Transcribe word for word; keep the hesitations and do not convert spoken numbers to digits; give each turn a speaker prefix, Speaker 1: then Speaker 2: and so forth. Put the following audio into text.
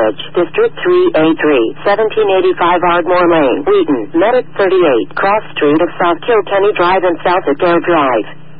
Speaker 1: Village, District three A three, seventeen eighty-five Ardmore Lane, Wheaton, Medic thirty-eight, Cross Street of South Kilkenny Drive and South Adair Drive.